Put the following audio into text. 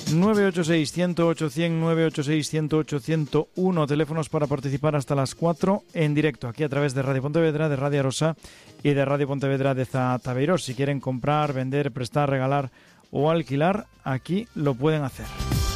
986-108-100, 986-108-101, teléfonos para participar hasta las 4 en directo, aquí a través de Radio Pontevedra, de Radio Arosa y de Radio Pontevedra de Zatabeirós. Si quieren comprar, vender, prestar, regalar o alquilar, aquí lo pueden hacer.